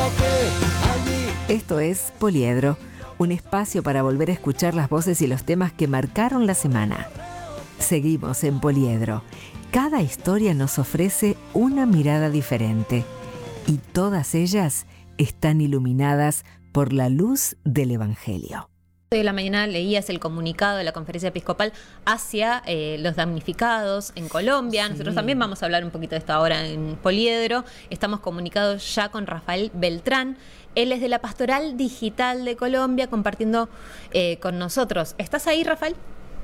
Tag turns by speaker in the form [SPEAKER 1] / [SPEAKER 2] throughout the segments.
[SPEAKER 1] Esto es Poliedro, un espacio para volver a escuchar las voces y los temas que marcaron la semana. Seguimos en Poliedro. Cada historia nos ofrece una mirada diferente y todas ellas están iluminadas por la luz del Evangelio.
[SPEAKER 2] De la mañana leías el comunicado de la Conferencia Episcopal hacia los damnificados en Colombia. Sí. Nosotros también vamos a hablar un poquito de esto ahora en Poliedro. Estamos comunicados ya con Rafael Beltrán. Él es de la Pastoral Digital de Colombia, compartiendo con nosotros. ¿Estás ahí, Rafael?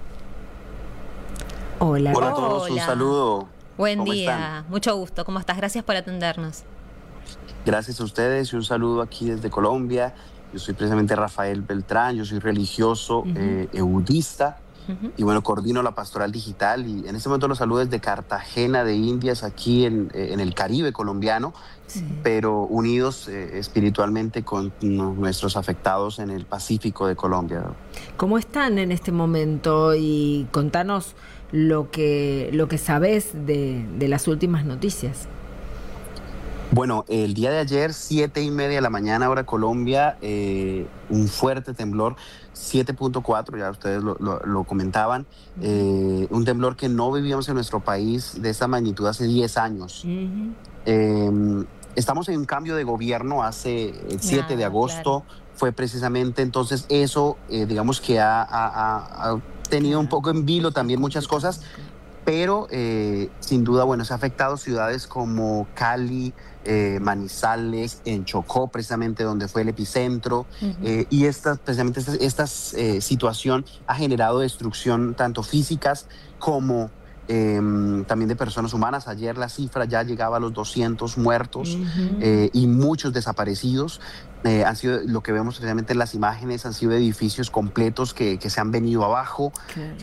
[SPEAKER 3] Hola. Hola a todos, un saludo.
[SPEAKER 2] Buen día, están? Mucho gusto. ¿Cómo estás? Gracias por atendernos.
[SPEAKER 3] Gracias a ustedes y un saludo aquí desde Colombia. Yo soy precisamente Rafael Beltrán, yo soy religioso, eudista, y bueno, coordino la Pastoral Digital, y en este momento los saludo desde Cartagena de Indias, aquí en el Caribe colombiano, pero unidos espiritualmente con nuestros afectados en el Pacífico de Colombia.
[SPEAKER 1] ¿Cómo están en este momento? Y contanos lo que sabés de las últimas noticias.
[SPEAKER 3] Bueno, el día de ayer, 7:30 de la mañana, hora Colombia, un fuerte temblor, 7.4, ya ustedes lo comentaban, un temblor que no vivíamos en nuestro país de esta magnitud hace 10 años. Estamos en un cambio de gobierno hace el 7 de agosto, fue precisamente entonces eso, digamos que ha tenido un poco en vilo también muchas cosas, pero sin duda, bueno, se ha afectado ciudades como Cali, Manizales, en Chocó, precisamente donde fue el epicentro, y esta situación ha generado destrucción tanto físicas como también de personas humanas. Ayer la cifra ya llegaba a los 200 muertos y muchos desaparecidos. Han sido, lo que vemos precisamente en las imágenes, han sido edificios completos que se han venido abajo.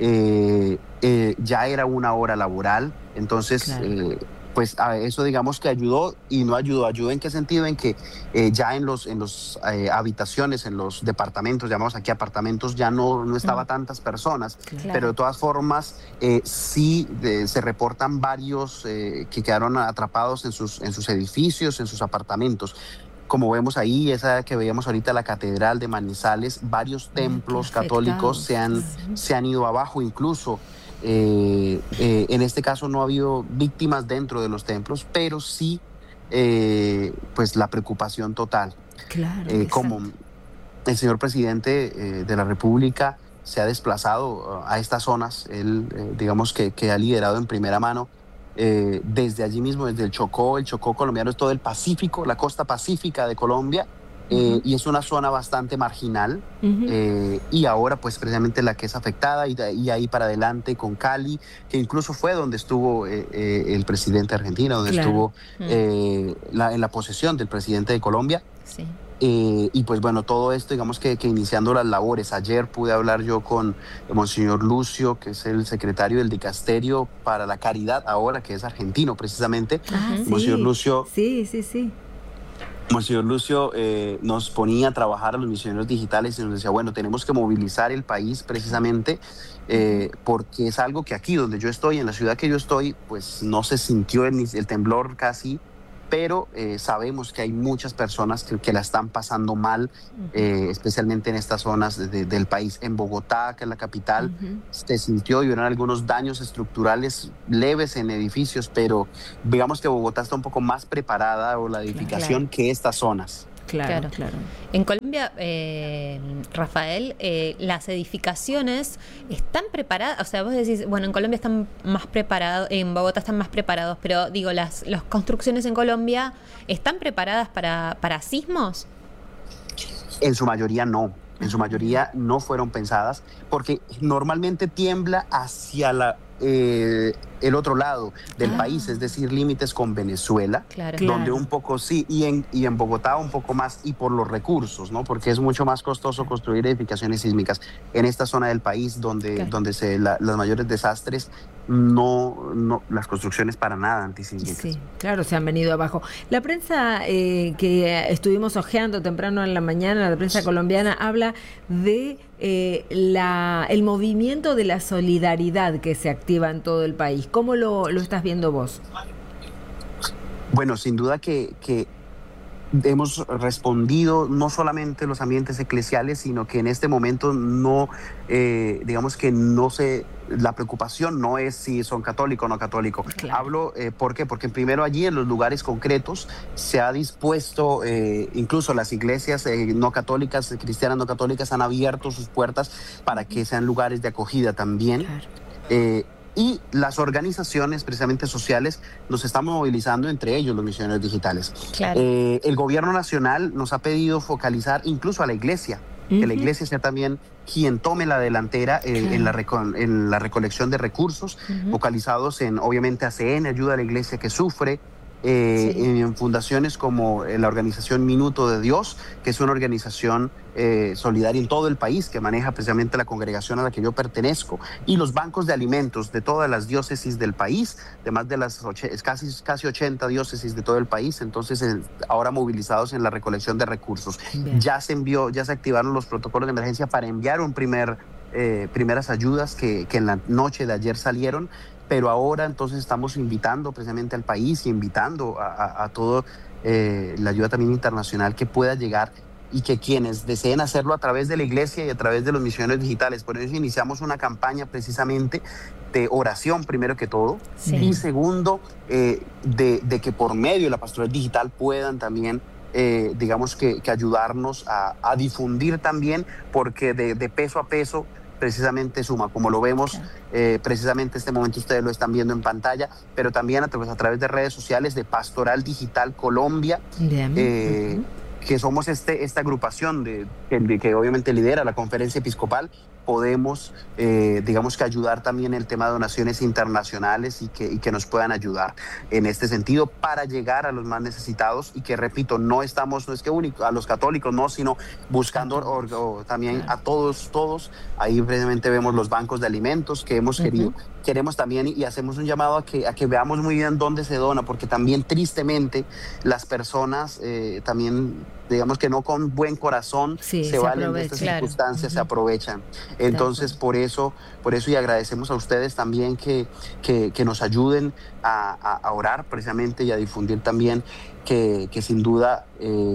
[SPEAKER 3] Ya era una hora laboral, entonces pues eso digamos que ayudó y no ayudó. ¿Ayudó en qué sentido? En que ya en los habitaciones, en los departamentos, llamamos aquí apartamentos, ya no estaba tantas personas, pero de todas formas sí se reportan varios que quedaron atrapados en sus edificios, en sus apartamentos. Como vemos ahí, esa que veíamos ahorita, la Catedral de Manizales, varios templos católicos se han ido abajo incluso. En este caso no ha habido víctimas dentro de los templos, pero sí pues la preocupación total. Como el señor presidente de la República se ha desplazado a estas zonas, él digamos que ha liderado en primera mano desde allí mismo, desde el Chocó colombiano, es todo el Pacífico, la costa pacífica de Colombia, y es una zona bastante marginal, y ahora pues precisamente la que es afectada, y ahí para adelante con Cali, que incluso fue donde estuvo el presidente argentino, donde estuvo en la posesión del presidente de Colombia. Y pues bueno, todo esto digamos que iniciando las labores. Ayer pude hablar yo con Monseñor Lucio, que es el secretario del Dicasterio para la Caridad, ahora que es argentino precisamente. Monseñor Lucio. Monseñor Lucio nos ponía a trabajar a los misioneros digitales y nos decía, bueno, tenemos que movilizar el país precisamente porque es algo que aquí donde yo estoy, en la ciudad que yo estoy, pues no se sintió el temblor casi, pero sabemos que hay muchas personas que la están pasando mal, especialmente en estas zonas del país. En Bogotá, que es la capital, se sintió y hubieron algunos daños estructurales leves en edificios, pero digamos que Bogotá está un poco más preparada, o la edificación, que estas zonas.
[SPEAKER 2] Claro. En Colombia, Rafael, las edificaciones están preparadas, o sea, vos decís, bueno, en Colombia están más preparados, en Bogotá están más preparados, pero digo, las construcciones en Colombia ¿están preparadas para sismos?
[SPEAKER 3] En su mayoría no. En su mayoría no fueron pensadas, porque normalmente tiembla hacia el otro lado del país, es decir, límites con Venezuela, donde un poco sí, y en Bogotá un poco más, y por los recursos, ¿no? Porque es mucho más costoso construir edificaciones sísmicas. En esta zona del país donde los mayores desastres, no las construcciones para nada antisísmicas.
[SPEAKER 1] Sí, claro, se han venido abajo. La prensa que estuvimos hojeando temprano en la mañana, la prensa colombiana, habla de el movimiento de la solidaridad que se activa en todo el país. ¿Cómo lo estás viendo vos?
[SPEAKER 3] Bueno, sin duda que hemos respondido no solamente los ambientes eclesiales, sino que en este momento no, digamos que no se, la preocupación no es si son católicos o no católicos.
[SPEAKER 1] Claro.
[SPEAKER 3] Hablo, ¿por qué? Porque primero allí en los lugares concretos se ha dispuesto, incluso las iglesias no católicas, cristianas no católicas, han abierto sus puertas para que sean lugares de acogida también.
[SPEAKER 1] Claro.
[SPEAKER 3] Y las organizaciones precisamente sociales nos estamos movilizando, entre ellos los misioneros digitales.
[SPEAKER 2] Claro.
[SPEAKER 3] El gobierno nacional nos ha pedido focalizar incluso a la iglesia, que la iglesia sea también quien tome la delantera en la recolección de recursos, focalizados en, obviamente, ACN, ayuda a la iglesia que sufre, en fundaciones como la organización Minuto de Dios, que es una organización solidaria en todo el país, que maneja precisamente la congregación a la que yo pertenezco, y los bancos de alimentos de todas las diócesis del país, de más de las casi 80 diócesis de todo el país, entonces ahora movilizados en la recolección de recursos.
[SPEAKER 1] Bien.
[SPEAKER 3] Ya se activaron los protocolos de emergencia para enviar primeras ayudas que en la noche de ayer salieron, pero ahora entonces estamos invitando precisamente al país y invitando a todo la ayuda también internacional que pueda llegar, y que quienes deseen hacerlo a través de la iglesia y a través de los misioneros digitales. Por eso iniciamos una campaña precisamente de oración, primero que todo, y segundo, de que por medio de la pastoral digital puedan también digamos que ayudarnos a difundir también, porque de peso a peso precisamente suma, como lo vemos. Precisamente este momento ustedes lo están viendo en pantalla, pero también a través de redes sociales de Pastoral Digital Colombia, que somos esta agrupación que obviamente lidera la Conferencia Episcopal. Podemos, digamos que ayudar también en el tema de donaciones internacionales y que nos puedan ayudar en este sentido para llegar a los más necesitados, y que, repito, no es que único a los católicos, no, sino buscando también a todos. Ahí precisamente vemos los bancos de alimentos que hemos queremos también, y hacemos un llamado a que veamos muy bien dónde se dona, porque también tristemente las personas también, digamos que no con buen corazón, se valen de estas circunstancias, se aprovechan. Entonces, por eso, y agradecemos a ustedes también que nos ayuden a orar precisamente y a difundir también, que sin duda,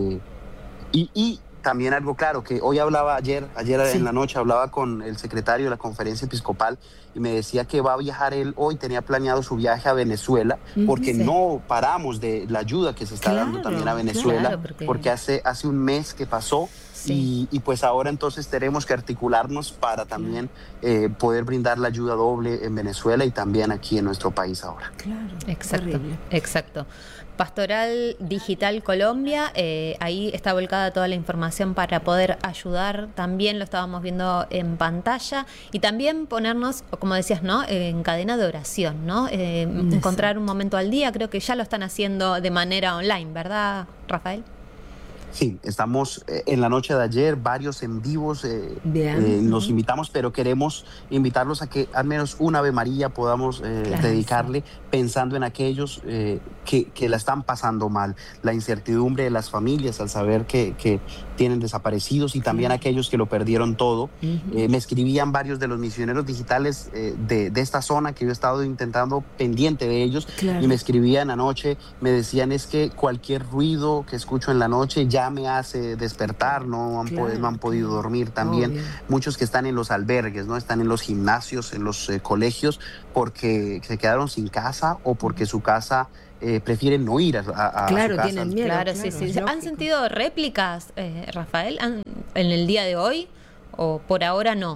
[SPEAKER 3] y también algo claro, que hoy hablaba ayer en la noche, hablaba con el secretario de la Conferencia Episcopal, y me decía que va a viajar él hoy, tenía planeado su viaje a Venezuela, porque no paramos de la ayuda que se está dando también a Venezuela, porque hace un mes que pasó. Y pues ahora entonces tenemos que articularnos para también poder brindar la ayuda doble en Venezuela y también aquí en nuestro país ahora.
[SPEAKER 1] Claro,
[SPEAKER 2] exacto. Pastoral Digital Colombia, ahí está volcada toda la información para poder ayudar. También lo estábamos viendo en pantalla, y también ponernos, como decías, ¿no?, en cadena de oración, ¿no? Encontrar un momento al día. Creo que ya lo están haciendo de manera online, ¿verdad, Rafael?
[SPEAKER 3] Sí, estamos en la noche de ayer, varios en vivos, nos invitamos, pero queremos invitarlos a que al menos una Ave María podamos dedicarle, pensando en aquellos que la están pasando mal, la incertidumbre de las familias al saber que tienen desaparecidos, y también aquellos que lo perdieron todo. Me escribían varios de los misioneros digitales de esta zona, que yo he estado intentando pendiente de ellos, y me escribían anoche, me decían, es que cualquier ruido que escucho en la noche ya me hace despertar, no han podido dormir también. Muchos que están en los albergues, ¿no? Están en los gimnasios, en los colegios, porque se quedaron sin casa, o porque su casa prefieren no ir a su casa.
[SPEAKER 2] Tienen miedo. Sí. ¿Han sentido réplicas, Rafael, en el día de hoy, o por ahora no?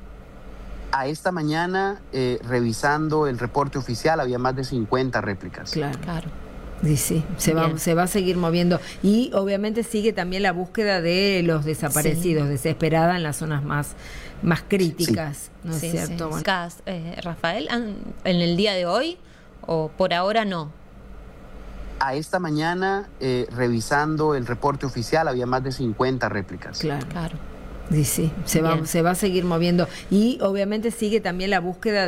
[SPEAKER 3] A esta mañana, revisando el reporte oficial, había más de 50 réplicas.
[SPEAKER 1] Claro. Sí, se va a seguir moviendo, y obviamente sigue también la búsqueda de los desaparecidos, desesperada en las zonas más críticas, ¿no es cierto? Bueno.
[SPEAKER 2] Rafael, ¿en el día de hoy, o por ahora no?
[SPEAKER 3] A esta mañana, revisando el reporte oficial, había más de 50 réplicas.
[SPEAKER 1] Claro. Sí, se va a seguir moviendo, y obviamente sigue también la búsqueda